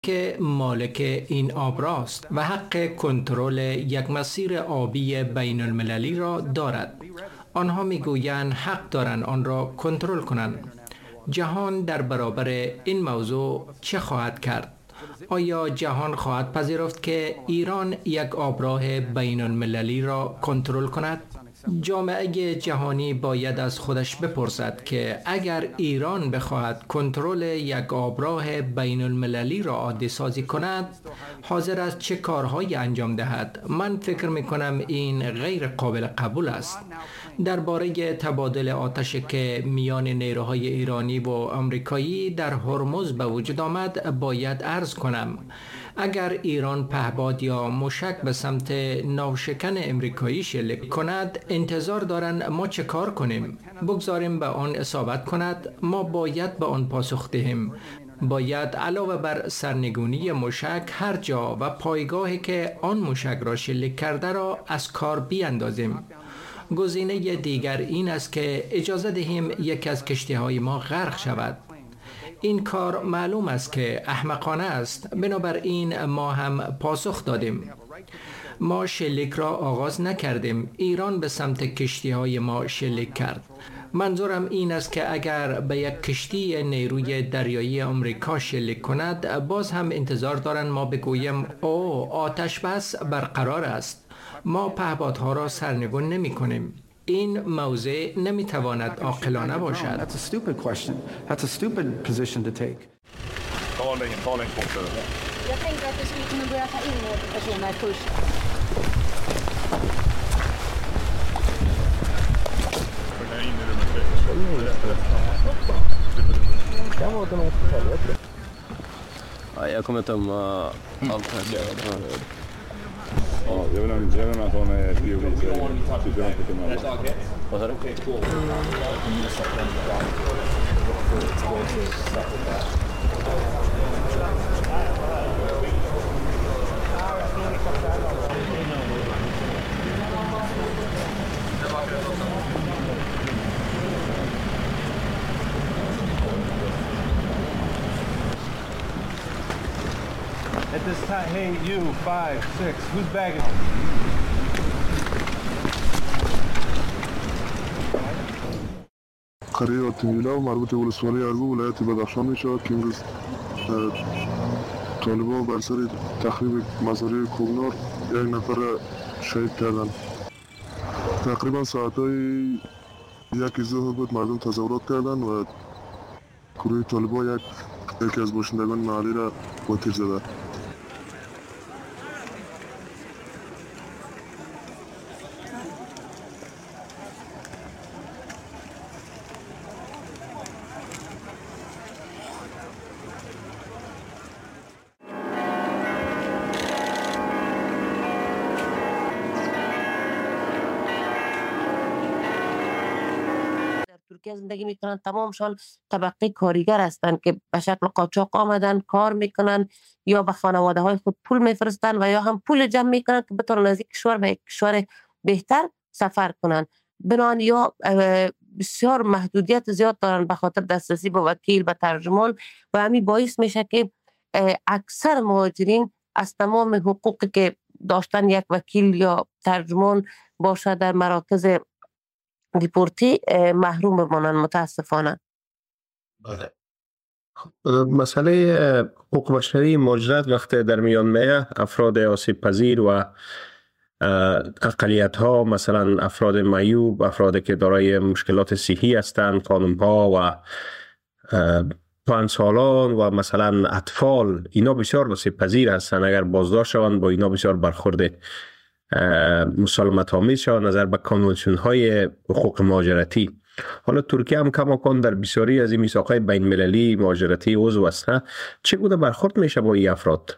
که مالک این آب راست و حق کنترل یک مسیر آبی بین المللی را دارد. آنها میگویند حق دارند آن را کنترل کنند. جهان در برابر این موضوع چه خواهد کرد؟ آیا جهان خواهد پذیرفت که ایران یک آبراه بین المللی را کنترل کند؟ جامعه جهانی باید از خودش بپرسد که اگر ایران بخواهد کنترل یک آبراه بین المللی را عادی سازی کند، حاضر است چه کارهایی انجام دهد؟ من فکر می کنم این غیر قابل قبول است. درباره تبادل آتش که میان نیروهای ایرانی و آمریکایی در هرمز به وجود آمد، باید عرض کنم اگر ایران پهپاد یا موشک به سمت ناوشکن امریکایی شلیک کند، انتظار دارند ما چه کار کنیم؟ بگذاریم به آن اصابت کند؟ ما باید به آن پاسخ دهیم. باید علاوه بر سرنگونی موشک هر جا و پایگاهی که آن موشک را شلیک کرده را از کار بیاندازیم. گزینه دیگر این است که اجازه دهیم یکی از کشتی‌های ما غرق شود. این کار معلوم است که احمقانه است، بنابراین ما هم پاسخ دادیم. ما شلیک را آغاز نکردیم، ایران به سمت کشتی‌های ما شلیک کرد. منظورم این است که اگر به یک کشتی نیروی دریایی آمریکا شلیک کند، باز هم انتظار دارند ما بگوییم او آتش بس برقرار است. ما پهپادها را سرنگون نمی کنیم. این موضع نمیتواند عاقلانه باشد. That's a stupid question. That's a stupid position to take. Jag tänkte att vi skulle kunna börja ta in personer först. Ja, jag kommer tömma allt här. Ja, jag vill att hon är biolog. Vad sa du? At this time, hey, you, 5, 6, who's bagging? قریه آتمیلا مربوط ولسوالی اربو ولایت بدخشان می شود که امروز طالبان بر سر تخریب مزارع کوهنور یک نفر شهید کردند. تقریبا ساعتهای 1 ظهر بود، مردم تظاهرات کردند و گروه طالبان یکی از باشندگان محلی را با تیر زدند. ترکیه زندگی میکنن، تمامشان طبقه کارگر هستند که به شکل قاچاق آمدن کار میکنن یا به خانواده های خود پول میفرستن و یا هم پول جمع میکنن که بتونن از یک کشور به یک کشور بهتر سفر کنن. بنان یا بسیار محدودیت زیاد دارن به خاطر دسترسی به وکیل، به ترجمان و همین باعث میشه که اکثر مهاجرین از تمام حقوقی که داشتن یک وکیل یا ترجمان باشه در مراکز دیپورتی محروم بمانند متاسفانه. بله. مسئله حقوق بشری مهاجرت وقتی در میان میه، افراد آسیب پذیر و اقلیت ها، مثلا افراد معیوب، افرادی که دارای مشکلات صحی هستند، خانم ها و پنجسالان و مثلا اطفال، اینا بسیار آسیب پذیر هستند. اگر بازداشت شوند با اینا بسیار برخورد مسالمت آمیز شود نظر به کنوانسیون های حقوق مهاجرتی. حالا ترکیه هم کماکان در بسیاری از این میثاقهای بین المللی مهاجرتی عضو است. چگونه برخورد میشه با این افراد؟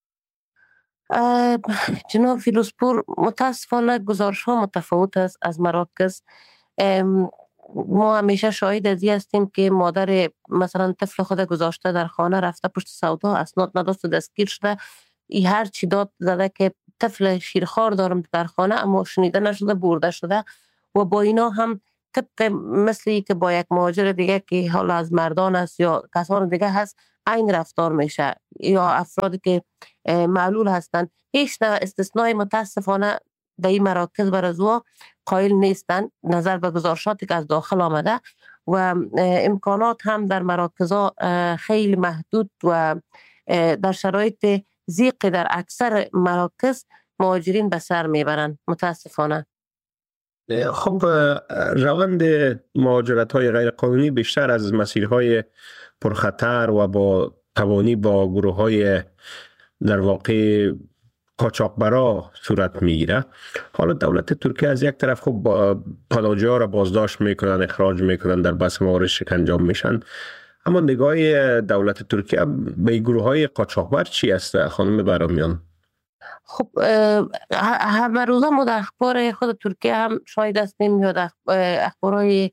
جناب فیروزپور، متاسفانه گزارش ها متفاوت است از مراکز. ما همیشه شاهد از این هستیم که مادر مثلا طفل خود گذاشته در خانه، رفته پشت سودا، اسناد نداشت، دستگیر شده، ای هر چی داد زده که طفل شیرخوار دارم در خانه، اما شنیده نشده، برده شده. و با اینا هم طبق مثلی که با یک مهاجر دیگه که حالا از مردان است یا کسان دیگه هست، این رفتار میشه. یا افرادی که معلول هستند هیچ نوع استثنای متاسفانه در این مراکز برای قائل نیستند نظر به گزارشاتی که از داخل آمده و امکانات هم در مراکزها خیلی محدود و در شرایط ضیق در اکثر مراکز مهاجرین به سر میبرند متاسفانه. خب روند مهاجرت های غیر قانونی بیشتر از مسیرهای پرخطر و با توانی با گروه های در واقع قاچاقبرا صورت میگیره. حالا دولت ترکیه از یک طرف خب پناهجویان ها را بازداشت میکنن، اخراج میکنن، در بس موارد شکنجه میشن، اما نگاه دولت ترکیه به گروه های قاچاقبر چی است خانم برامیان؟ خب همه روزه ما در اخبار خود ترکیه هم شاید هستیم یا در اخبارهای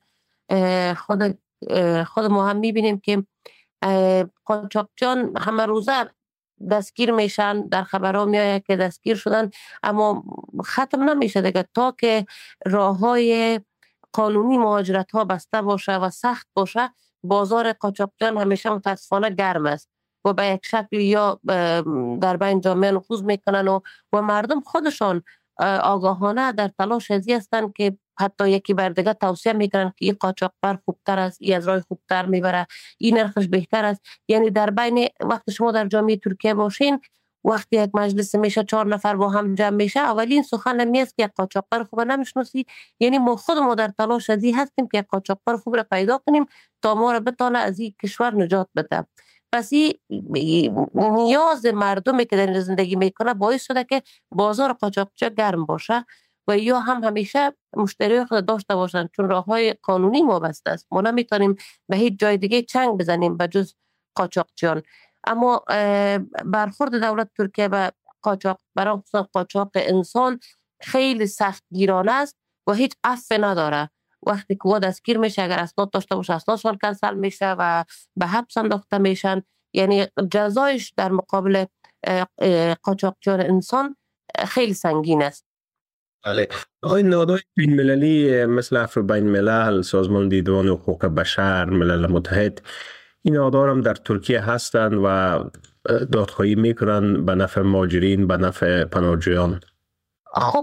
خود ما هم میبینیم که قاچاقچیان همه روزه دستگیر میشن، در خبرها میآید که دستگیر شدن، اما ختم نمیشه دیگه تا که راههای قانونی مهاجرت ها بسته باشه و سخت باشه. بازار قاچاقچیان همیشه متاسفانه گرم است و به یک شکل یا در بین جامعه نفوذ میکنن و مردم خودشان آگاهانه در تلاش ازی هستند که حتی یکی بر دیگه توصیه میکنن که این قاچاقبر خوبتر است، این از راه خوبتر میبره، این نرخش بهتر است. یعنی در بین وقت شما در جامعه ترکیه باشین، وقتی یک مجلس میشه 4 نفر با هم جمع میشه، اولین سخن میست که یک قاچاقبر خوب نمیشناسی. یعنی ما خودمون در تلاش ازی هستیم که یک قاچاقبر خوب را پیدا کنیم تا ما را بتونه از این کشور نجات بده. پس نیاز مردمی که در زندگی میکنه باعث شده که بازار قاچاقچی گرم باشه و یا هم همیشه مشتری خود داشته باشن، چون راههای قانونی ما بسته است. ما نمیتونیم به هیچ جای دیگه چنگ بزنیم به جز قاچاقچیان. اما برخورد دولت ترکیه به قاچاقبران، خصوصا قاچاق انسان، خیلی سخت گیرانه است و هیچ عفو نداره. وقتی که او دستگیر میشه، اگر اسناد داشته باشه اسنادشان کنسل میشه و به حبس انداخته میشن. یعنی جزایش در مقابل قاچاقچیان انسان خیلی سنگین است. بله. این نهادهای بین المللی مثل افرو بین الملل، سازمان دیدبان حقوق بشر، ملل متحد، این نهادها هم در ترکیه هستند و دادخواهی میکنن به نفع مهاجرین، به نفع پناهجویان. خب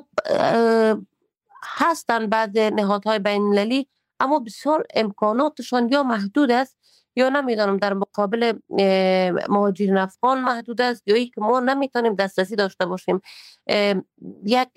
هستند بعض نهادهای بین المللی، اما بسیار امکاناتشان یا محدود است یا نمیدانم در مقابل مهاجرین افغان محدود است، یا ای که ما نمیتونیم دسترسی داشته باشیم. یک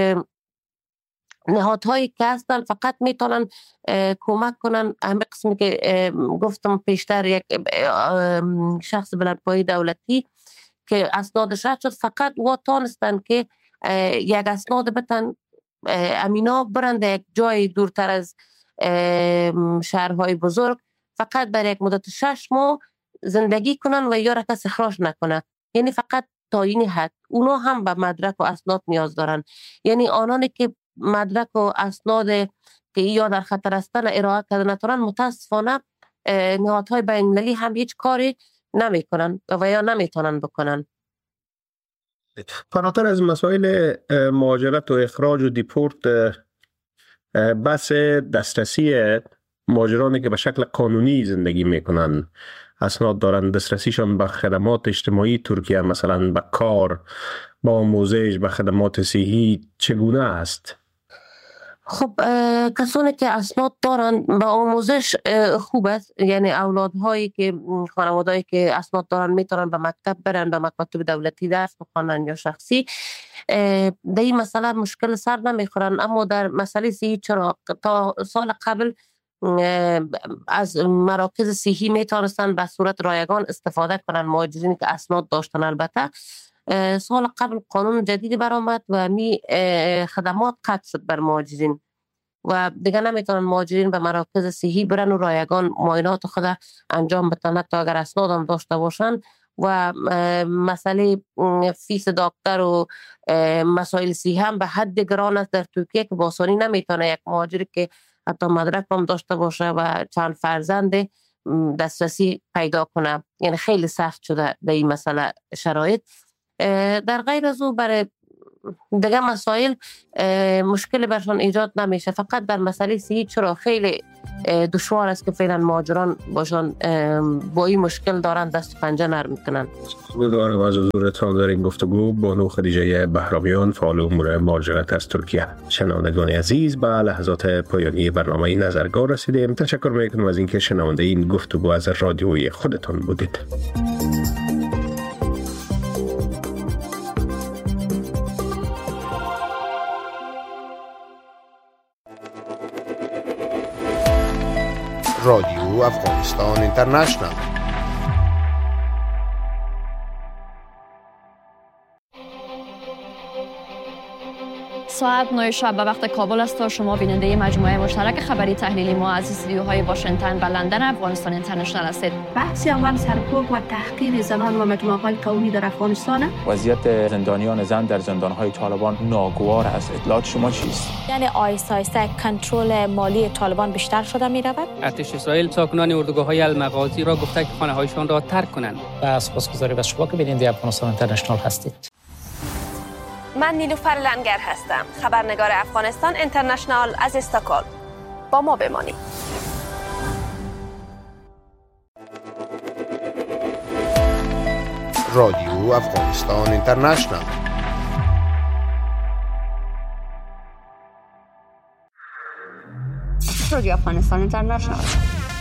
نهادهایی که هستن فقط میتونن کمک کنن. همه قسمی که گفتم پیشتر، یک شخص بلندپایه دولتی که اسنادش رد شد، فقط و تانستن که یک اسناد بتن امینا برند یک جای دورتر از شهرهای بزرگ، فقط برای یک مدت 6 ماه زندگی کنن و یا کس اخراج نکنه. یعنی فقط تا این حد. اونا هم به مدرک و اسناد نیاز دارن. یعنی آنانی که مدرک و اسناد که یا در خطر هستن ارائه کرده نتونن، متاسفانه نهادهای بین المللی هم هیچ کاری نمیکنن و یا نمیتونن بکنن. فراتر از مسائل مهاجرت و اخراج و دیپورت، بس دسترسی مهاجرانی که به شکل قانونی زندگی میکنن، اسناد دارن، دسترسیشان به خدمات اجتماعی ترکیه، مثلا به کار، با آموزش، به خدمات صحی، چگونه است؟ خب کسانی که اسناد دارن به آموزش خوب است. یعنی اولادهایی که خانوادهایی که اسناد دارن میتونن به مکتب برن، به مکاتب دولتی درس بخونن یا شخصی. در این مسئله مشکل سر نمیخورن. اما در مسئله صحی، چرا تا سال قبل از مراکز صحی میتونستن به صورت رایگان استفاده کنن مهاجرین که اسناد داشتن. البته سال قبل قانون جدیدی برآمد و خدمات قطع شد بر مهاجرین و دیگه نمیتونن مهاجرین به مراکز صحی برن و رایگان معاینات خود انجام بدن تا اگر اسناد هم داشته باشن. و مسئله فیس دکتر و مسائل صحی هم به حد گران است در ترکیه که با آسانی نمیتونه یک مهاجر که حتی مدرک هم داشته باشه و چند فرزند دسترسی پیدا کنه. یعنی خیلی سخت شده در این مسئله شرایط. در غیر از او برای دیگه مسائل مشکل برشان ایجاد نمیشه. فقط در مسئله صحی چرا خیلی دشوار است که فعلا مهاجران باشن با این مشکل دارن دست پنجه نرم میکنن. سپاسگزارم از حضورتان در این گفتگو. بانو خدیجه بهرامیان، فعال امور مهاجرت از ترکیه. شنوندگان عزیز، به لحظات پایانی برنامه نظرگاه رسیدیم. تشکر میکنم از اینکه شنونده این گفتگو از رادیوی خودتان بودید. رادیو افغانستان اینترنشنال. ساعت 9 شب به وقت کابل است و شما بیننده مجموعه مشترک خبری تحلیلی ما از استودیوهای واشنگتن و لندن افغانستان اینترنشنال هستید. بحث اول سرکوب و تحقیر زنان و مجموعه‌های قومی در افغانستان. وضعیت زندانیان زن در زندانهای طالبان ناگوار است. اطلاعات شما چیست؟ یعنی آیسته آیسته کنترل مالی طالبان بیشتر شده می رود. ارتش اسرائیل ساکنان اردوگاه‌های المغازی را گفته که خانه‌هایشان را ترک کنند. و سپاسگزاری از شما که بیننده افغانستان اینترنشنال هستید. من نیلوفر لنگر هستم، خبرنگار افغانستان اینترنشنال از استکهلم. با ما بمانید. رادیو افغانستان اینترنشنال. رادیو افغانستان اینترنشنال